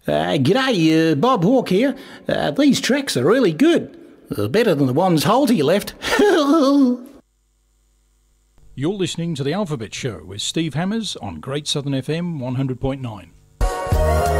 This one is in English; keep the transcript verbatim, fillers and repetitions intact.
Uh, g'day, uh, Bob Hawke here. Uh, these tracks are really good. Uh, better than the ones Holty left. You're listening to The Alphabet Show with Steve Hammers on Great Southern F M one hundred point nine.